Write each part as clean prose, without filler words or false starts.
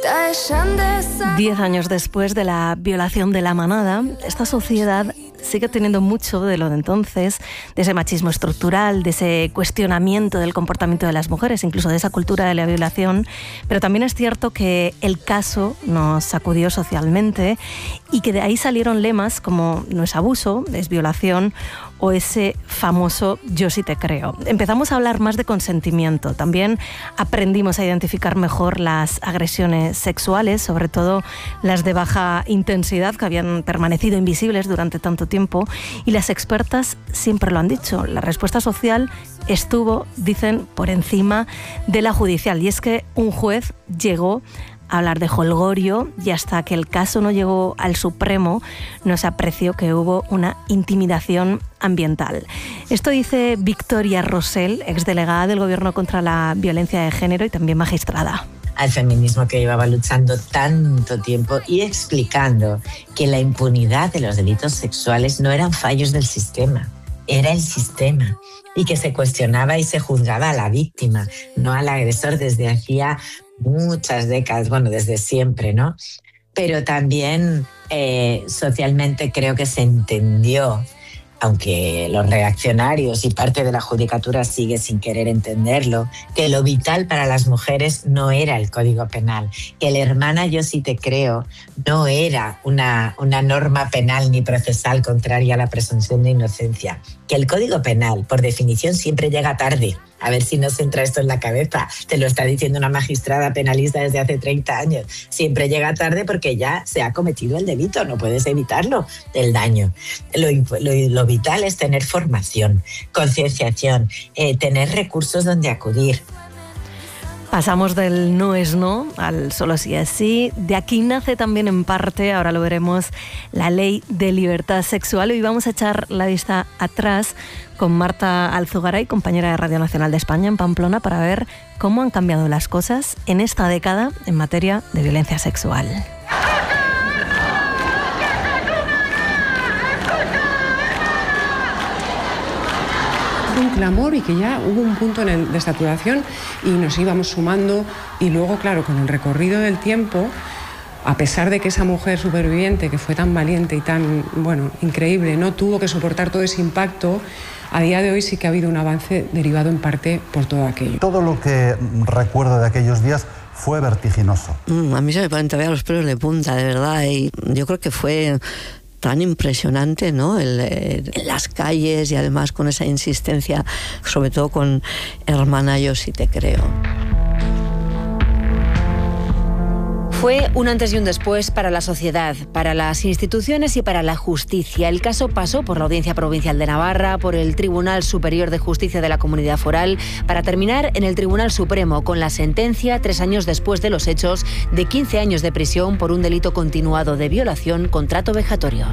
10 años después de la violación de La Manada, esta sociedad sigue teniendo mucho de lo de entonces, de ese machismo estructural, de ese cuestionamiento del comportamiento de las mujeres, incluso de esa cultura de la violación, pero también es cierto que el caso nos sacudió socialmente y que de ahí salieron lemas como no es abuso, es violación, o ese famoso yo sí te creo. Empezamos a hablar más de consentimiento. También aprendimos a identificar mejor las agresiones sexuales, sobre todo las de baja intensidad que habían permanecido invisibles durante tanto tiempo. Y las expertas siempre lo han dicho, la respuesta social estuvo, dicen, por encima de la judicial. Y es que un juez llegó a hablar de jolgorio y hasta que el caso no llegó al Supremo no se apreció que hubo una intimidación ambiental. Esto dice Victoria Rosell, exdelegada del Gobierno contra la Violencia de Género y también magistrada. Al feminismo que llevaba luchando tanto tiempo y explicando que la impunidad de los delitos sexuales no eran fallos del sistema, era el sistema, y que se cuestionaba y se juzgaba a la víctima, no al agresor desde hacía muchas décadas, bueno, desde siempre, ¿no? Pero también socialmente creo que se entendió, aunque los reaccionarios y parte de la judicatura sigue sin querer entenderlo, que lo vital para las mujeres no era el Código Penal, que el hermana yo sí te creo no era una norma penal ni procesal contraria a la presunción de inocencia, que el Código Penal, por definición, siempre llega tarde. A ver si nos entra esto en la cabeza. Te lo está diciendo una magistrada penalista desde hace 30 años. Siempre llega tarde porque ya se ha cometido el delito, no puedes evitarlo, el daño. Lo vital es tener formación, concienciación, tener recursos donde acudir. Pasamos del no es no al solo sí es sí. De aquí nace también en parte, ahora lo veremos, la ley de libertad sexual. Hoy vamos a echar la vista atrás con Marta Alzugaray, compañera de Radio Nacional de España en Pamplona, para ver cómo han cambiado las cosas en esta década en materia de violencia sexual. Un clamor y que ya hubo un punto de saturación y nos íbamos sumando, y luego, claro, con el recorrido del tiempo, a pesar de que esa mujer superviviente, que fue tan valiente y tan, increíble, no tuvo que soportar todo ese impacto, a día de hoy sí que ha habido un avance derivado en parte por todo aquello. Todo lo que recuerdo de aquellos días fue vertiginoso. A mí se me ponen todavía los pelos de punta, de verdad, y yo creo que fue tan impresionante, ¿no? En las calles y además con esa insistencia, sobre todo con hermana yo sí te creo. Fue un antes y un después para la sociedad, para las instituciones y para la justicia. El caso pasó por la Audiencia Provincial de Navarra, por el Tribunal Superior de Justicia de la Comunidad Foral, para terminar en el Tribunal Supremo con la sentencia, 3 años después de los hechos, de 15 años de prisión por un delito continuado de violación con trato vejatorio.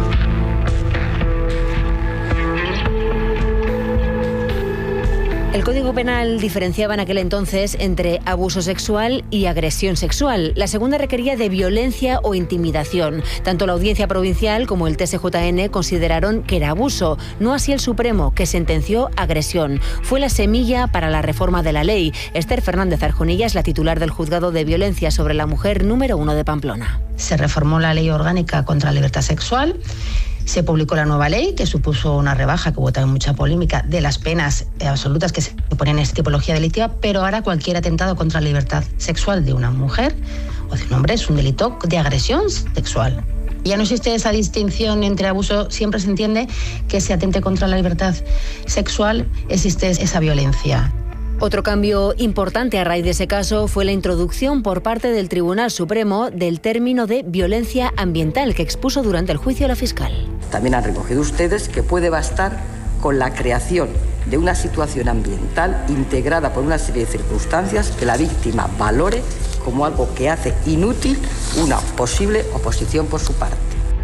El Código Penal diferenciaba en aquel entonces entre abuso sexual y agresión sexual. La segunda requería de violencia o intimidación. Tanto la Audiencia Provincial como el TSJN consideraron que era abuso, no así el Supremo, que sentenció agresión. Fue la semilla para la reforma de la ley. Esther Fernández Arjonilla es la titular del Juzgado de Violencia sobre la Mujer número 1 de Pamplona. Se reformó la Ley Orgánica contra la Libertad Sexual. Se publicó la nueva ley, que supuso una rebaja, que hubo también mucha polémica, de las penas absolutas que se ponían en esta tipología delictiva, pero ahora cualquier atentado contra la libertad sexual de una mujer o de un hombre es un delito de agresión sexual. Ya no existe esa distinción entre abuso, siempre se entiende que se atente contra la libertad sexual, existe esa violencia. Otro cambio importante a raíz de ese caso fue la introducción por parte del Tribunal Supremo del término de violencia ambiental que expuso durante el juicio la fiscal. También han recogido ustedes que puede bastar con la creación de una situación ambiental integrada por una serie de circunstancias que la víctima valore como algo que hace inútil una posible oposición por su parte.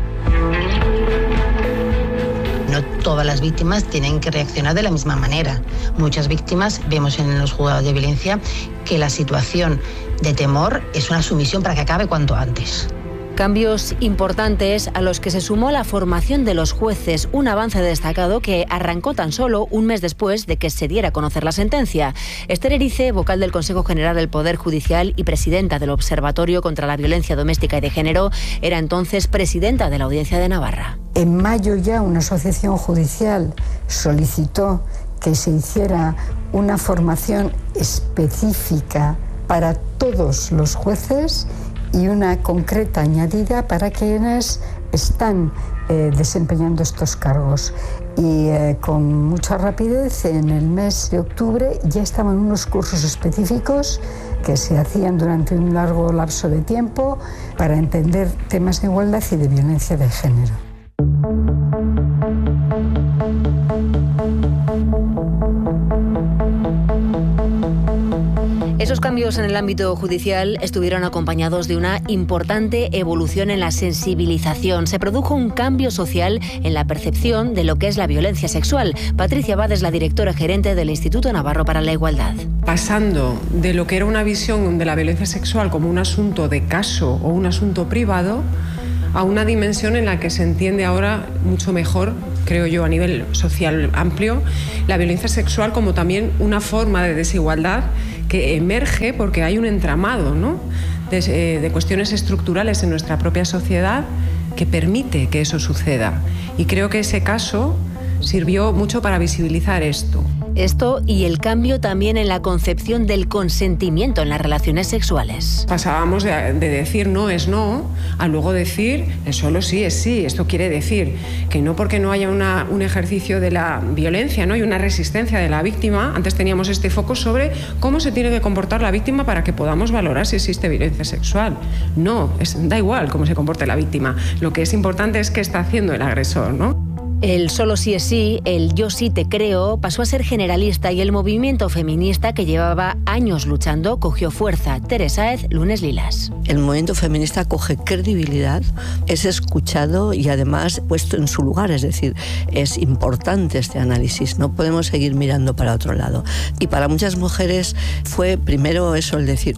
No todas las víctimas tienen que reaccionar de la misma manera. Muchas víctimas, vemos en los juzgados de violencia, que la situación de temor es una sumisión para que acabe cuanto antes. Cambios importantes a los que se sumó la formación de los jueces, un avance destacado que arrancó tan solo un mes después de que se diera a conocer la sentencia. Esther Erice, vocal del Consejo General del Poder Judicial y presidenta del Observatorio contra la Violencia Doméstica y de Género, era entonces presidenta de la Audiencia de Navarra. En mayo ya una asociación judicial solicitó que se hiciera una formación específica para todos los jueces y una concreta añadida para quienes están desempeñando estos cargos. Y con mucha rapidez, en el mes de octubre, ya estaban unos cursos específicos que se hacían durante un largo lapso de tiempo para entender temas de igualdad y de violencia de género. Esos cambios en el ámbito judicial estuvieron acompañados de una importante evolución en la sensibilización. Se produjo un cambio social en la percepción de lo que es la violencia sexual. Patricia Abad es la directora gerente del Instituto Navarro para la Igualdad. Pasando de lo que era una visión de la violencia sexual como un asunto de caso o un asunto privado a una dimensión en la que se entiende ahora mucho mejor, creo yo, a nivel social amplio, la violencia sexual como también una forma de desigualdad que emerge porque hay un entramado, ¿no?, de cuestiones estructurales en nuestra propia sociedad que permite que eso suceda. Y creo que ese caso sirvió mucho para visibilizar esto. Esto y el cambio también en la concepción del consentimiento en las relaciones sexuales. Pasábamos de decir no es no a luego decir el solo sí es sí. Esto quiere decir que no porque no haya un ejercicio de la violencia, ¿no?, y una resistencia de la víctima. Antes teníamos este foco sobre cómo se tiene que comportar la víctima para que podamos valorar si existe violencia sexual. No, da igual cómo se comporte la víctima. Lo que es importante es qué está haciendo el agresor, ¿no? El solo sí es sí, el yo sí te creo, pasó a ser generalista y el movimiento feminista que llevaba años luchando cogió fuerza. Teresa Sáez, Lunes Lilas. El movimiento feminista coge credibilidad, es escuchado y además puesto en su lugar, es decir, es importante este análisis, no podemos seguir mirando para otro lado. Y para muchas mujeres fue primero eso, el decir,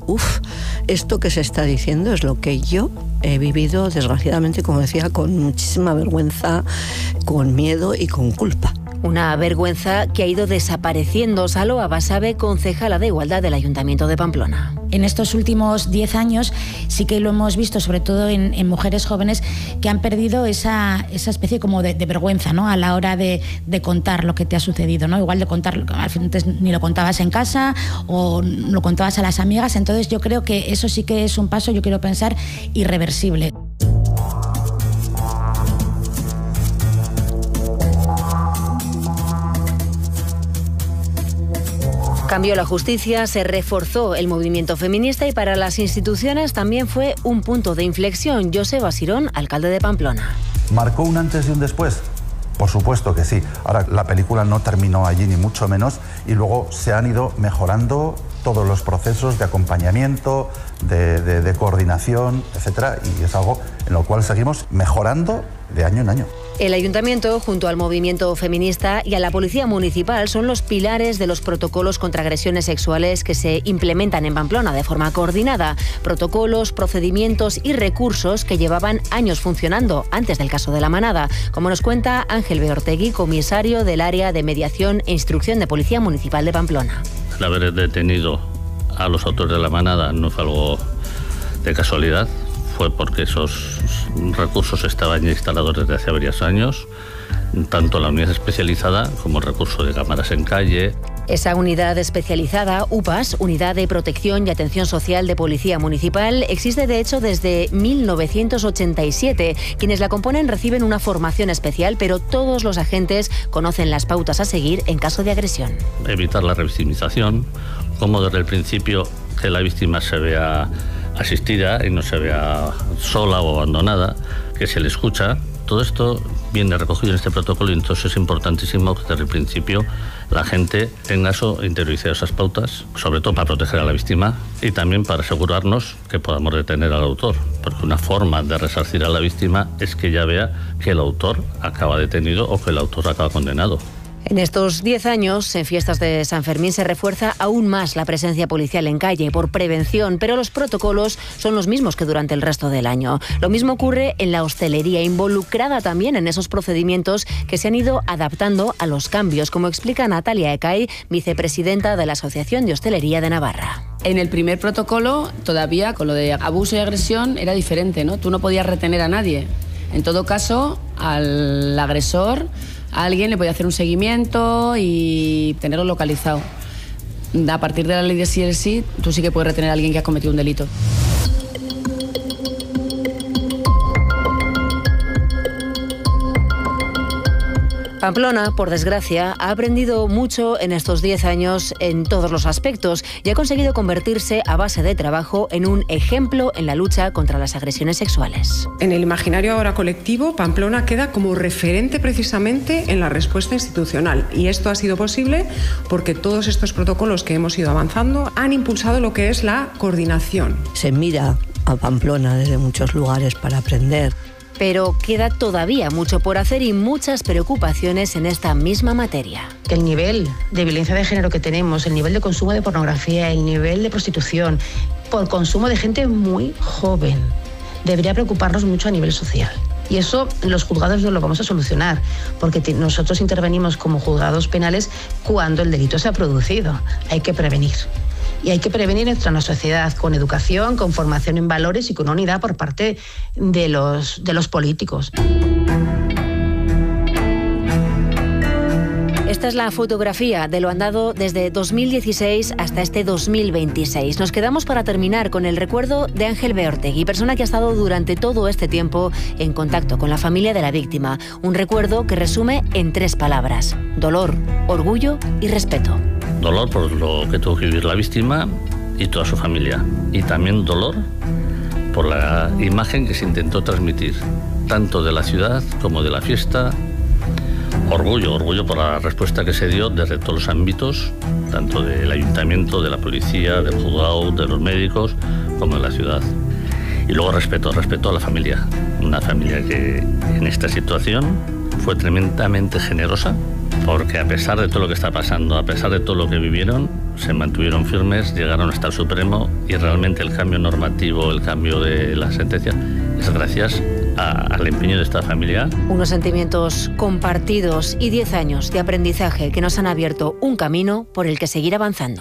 esto que se está diciendo es lo que yo he vivido, desgraciadamente, como decía, con muchísima vergüenza, con miedo y con culpa. Una vergüenza que ha ido desapareciendo. Saloa Basabe, concejala de Igualdad del Ayuntamiento de Pamplona. En estos últimos 10 años sí que lo hemos visto, sobre todo en mujeres jóvenes que han perdido esa especie como de vergüenza, ¿no?, a la hora de contar lo que te ha sucedido, ¿no? Igual de contar, al final ni lo contabas en casa o lo contabas a las amigas. Entonces yo creo que eso sí que es un paso, yo quiero pensar, irreversible. Cambió la justicia, se reforzó el movimiento feminista y para las instituciones también fue un punto de inflexión. Joseba Sirón, alcalde de Pamplona. ¿Marcó un antes y un después? Por supuesto que sí. Ahora, la película no terminó allí, ni mucho menos, y luego se han ido mejorando todos los procesos de acompañamiento, de coordinación, etcétera, y es algo en lo cual seguimos mejorando de año en año. El Ayuntamiento, junto al movimiento feminista y a la Policía Municipal, son los pilares de los protocolos contra agresiones sexuales que se implementan en Pamplona de forma coordinada. Protocolos, procedimientos y recursos que llevaban años funcionando antes del caso de La Manada, como nos cuenta Ángel Beortegui, comisario del área de mediación e instrucción de Policía Municipal de Pamplona. El haber detenido a los autores de La Manada no fue algo de casualidad. Fue porque esos recursos estaban ya instalados desde hace varios años, tanto la unidad especializada como el recurso de cámaras en calle. Esa unidad especializada, UPAS, Unidad de Protección y Atención Social de Policía Municipal, existe de hecho desde 1987. Quienes la componen reciben una formación especial, pero todos los agentes conocen las pautas a seguir en caso de agresión. Evitar la revictimización, como desde el principio que la víctima se vea asistida y no se vea sola o abandonada, que se le escucha. Todo esto viene recogido en este protocolo y entonces es importantísimo que desde el principio la gente tenga eso, interiorice esas pautas, sobre todo para proteger a la víctima y también para asegurarnos que podamos detener al autor, porque una forma de resarcir a la víctima es que ella vea que el autor acaba detenido o que el autor acaba condenado. En estos 10 años, en fiestas de San Fermín, se refuerza aún más la presencia policial en calle por prevención, pero los protocolos son los mismos que durante el resto del año. Lo mismo ocurre en la hostelería, involucrada también en esos procedimientos que se han ido adaptando a los cambios, como explica Natalia Ecay, vicepresidenta de la Asociación de Hostelería de Navarra. En el primer protocolo, todavía con lo de abuso y agresión era diferente, ¿no? Tú no podías retener a nadie. En todo caso, al agresor, a alguien le podía hacer un seguimiento y tenerlo localizado. A partir de la ley de sí, tú sí que puedes retener a alguien que ha cometido un delito. Pamplona, por desgracia, ha aprendido mucho en estos 10 años en todos los aspectos y ha conseguido convertirse, a base de trabajo, en un ejemplo en la lucha contra las agresiones sexuales. En el imaginario ahora colectivo, Pamplona queda como referente precisamente en la respuesta institucional. Y esto ha sido posible porque todos estos protocolos que hemos ido avanzando han impulsado lo que es la coordinación. Se mira a Pamplona desde muchos lugares para aprender. Pero queda todavía mucho por hacer y muchas preocupaciones en esta misma materia. El nivel de violencia de género que tenemos, el nivel de consumo de pornografía, el nivel de prostitución, por consumo de gente muy joven, debería preocuparnos mucho a nivel social. Y eso los juzgados no lo vamos a solucionar, porque nosotros intervenimos como juzgados penales cuando el delito se ha producido. Hay que prevenir. Y hay que prevenir en la sociedad con educación, con formación en valores y con unidad por parte de los políticos. Esta es la fotografía de lo andado desde 2016 hasta este 2026. Nos quedamos para terminar con el recuerdo de Ángel Beortegui, persona que ha estado durante todo este tiempo en contacto con la familia de la víctima. Un recuerdo que resume en 3 palabras: dolor, orgullo y respeto. Dolor por lo que tuvo que vivir la víctima y toda su familia. Y también dolor por la imagen que se intentó transmitir, tanto de la ciudad como de la fiesta. Orgullo por la respuesta que se dio desde todos los ámbitos, tanto del ayuntamiento, de la policía, del juzgado, de los médicos, como de la ciudad. Y luego respeto a la familia. Una familia que en esta situación fue tremendamente generosa, porque a pesar de todo lo que está pasando, a pesar de todo lo que vivieron, se mantuvieron firmes, llegaron hasta el Supremo y realmente el cambio normativo, el cambio de la sentencia, es gracias al empeño de esta familia. Unos sentimientos compartidos y 10 años de aprendizaje que nos han abierto un camino por el que seguir avanzando.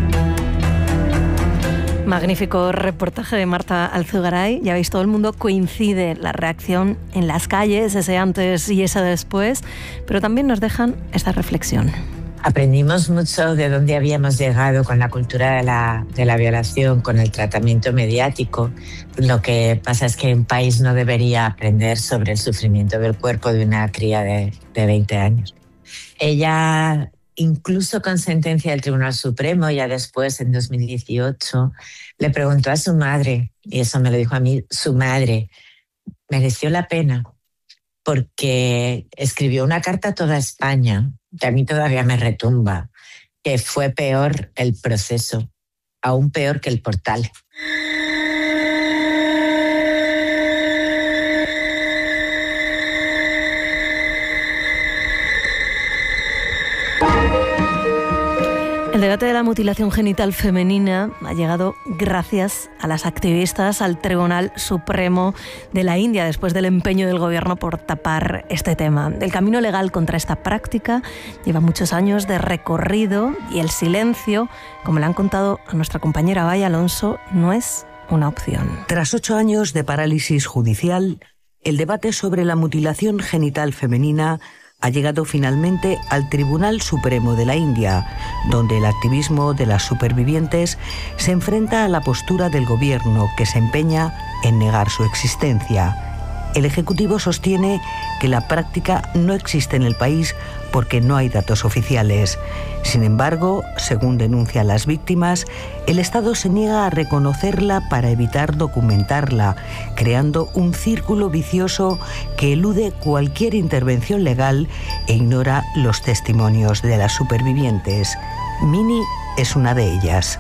Magnífico reportaje de Marta Alzugaray. Ya veis, todo el mundo coincide la reacción en las calles, ese antes y ese después, pero también nos dejan esta reflexión. Aprendimos mucho de dónde habíamos llegado con la cultura de la violación, con el tratamiento mediático. Lo que pasa es que un país no debería aprender sobre el sufrimiento del cuerpo de una cría de 20 años. Ella, incluso con sentencia del Tribunal Supremo, ya después, en 2018, le preguntó a su madre, y eso me lo dijo a mí, su madre, mereció la pena, porque escribió una carta a toda España, que a mí todavía me retumba, que fue peor el proceso, aún peor que el portal. El debate de la mutilación genital femenina ha llegado gracias a las activistas al Tribunal Supremo de la India, después del empeño del gobierno por tapar este tema. El camino legal contra esta práctica lleva muchos años de recorrido y el silencio, como le han contado a nuestra compañera Vaya Alonso, no es una opción. Tras 8 años de parálisis judicial, el debate sobre la mutilación genital femenina ha llegado finalmente al Tribunal Supremo de la India, donde el activismo de las supervivientes se enfrenta a la postura del gobierno, que se empeña en negar su existencia. El Ejecutivo sostiene que la práctica no existe en el país porque no hay datos oficiales. Sin embargo, según denuncian las víctimas, el Estado se niega a reconocerla para evitar documentarla, creando un círculo vicioso que elude cualquier intervención legal e ignora los testimonios de las supervivientes. Mini es una de ellas.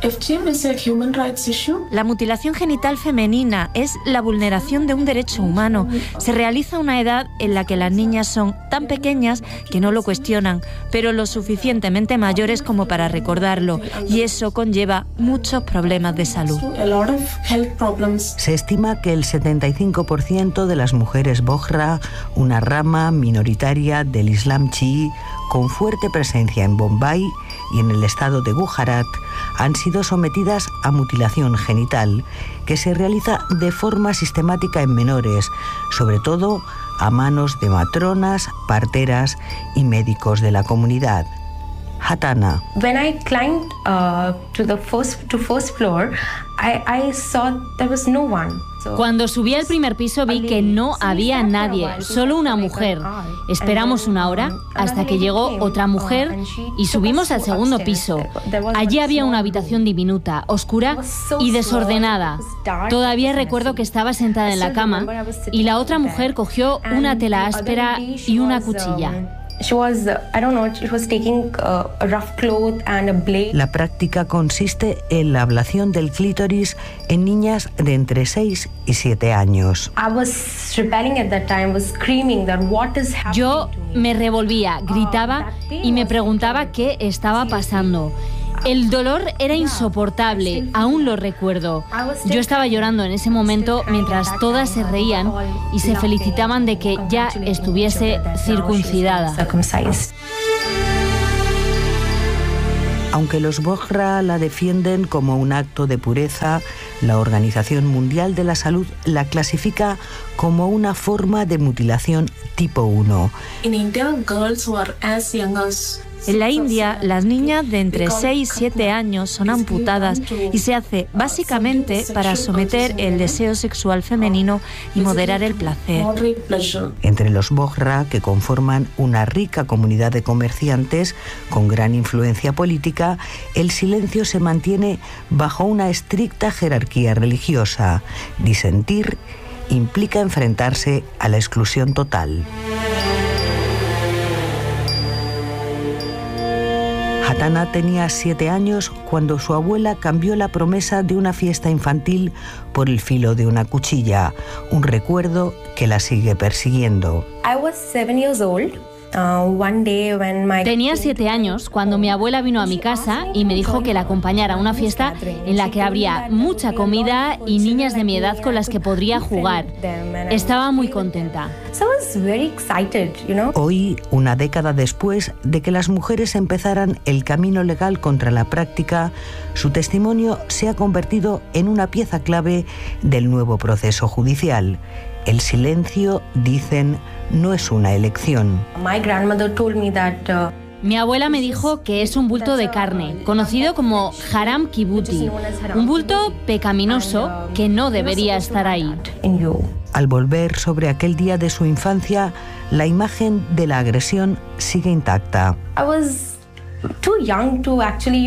La mutilación genital femenina es la vulneración de un derecho humano. Se realiza a una edad en la que las niñas son tan pequeñas que no lo cuestionan, pero lo suficientemente mayores como para recordarlo, y eso conlleva muchos problemas de salud. Se estima que el 75% de las mujeres Bohra, una rama minoritaria del Islam chií con fuerte presencia en Bombay y en el estado de Gujarat, han sido sometidas a mutilación genital, que se realiza de forma sistemática en menores, sobre todo a manos de matronas, parteras y médicos de la comunidad. Hatana. When I climbed to the first floor, I saw there was no one. Cuando subí al primer piso vi que no había nadie, solo una mujer. Esperamos una hora hasta que llegó otra mujer y subimos al segundo piso. Allí había una habitación diminuta, oscura y desordenada. Todavía recuerdo que estaba sentada en la cama y la otra mujer cogió una tela áspera y una cuchilla. La práctica consiste en la ablación del clítoris en niñas de entre 6 y 7 años. Yo me revolvía, gritaba y me preguntaba qué estaba pasando. El dolor era insoportable, aún lo recuerdo. Yo estaba llorando en ese momento mientras todas se reían y se felicitaban de que ya estuviese circuncidada. Aunque los Bohra la defienden como un acto de pureza, la Organización Mundial de la Salud la clasifica como una forma de mutilación tipo 1. En la India, las niñas de entre 6 y 7 años son amputadas y se hace básicamente para someter el deseo sexual femenino y moderar el placer. Entre los Bohra, que conforman una rica comunidad de comerciantes con gran influencia política, el silencio se mantiene bajo una estricta jerarquía religiosa. Disentir implica enfrentarse a la exclusión total. Hatana tenía 7 años cuando su abuela cambió la promesa de una fiesta infantil por el filo de una cuchilla, un recuerdo que la sigue persiguiendo. Tenía 7 años cuando mi abuela vino a mi casa y me dijo que la acompañara a una fiesta en la que habría mucha comida y niñas de mi edad con las que podría jugar. Estaba muy contenta. Hoy, una década después de que las mujeres empezaran el camino legal contra la práctica, su testimonio se ha convertido en una pieza clave del nuevo proceso judicial. El silencio, dicen, no es una elección. Mi abuela me dijo que es un bulto de carne, conocido como haram kibuti, un bulto pecaminoso que no debería estar ahí. Al volver sobre aquel día de su infancia, la imagen de la agresión sigue intacta. Too young to actually,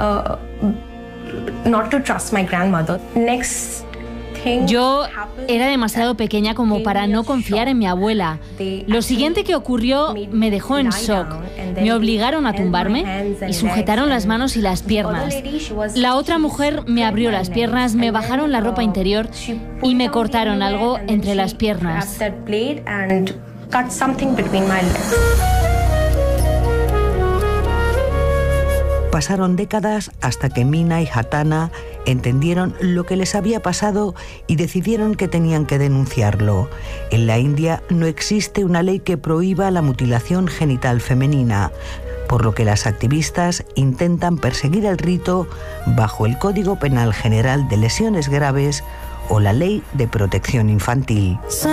not to trust my grandmother. Yo era demasiado pequeña como para no confiar en mi abuela. Lo siguiente que ocurrió me dejó en shock. Me obligaron a tumbarme y sujetaron las manos y las piernas. La otra mujer me abrió las piernas, me bajaron la ropa interior y me cortaron algo entre las piernas. Pasaron décadas hasta que Mina y Hatana entendieron lo que les había pasado y decidieron que tenían que denunciarlo. En la India no existe una ley que prohíba la mutilación genital femenina, por lo que las activistas intentan perseguir el rito bajo el Código Penal General de Lesiones Graves o la Ley de Protección Infantil.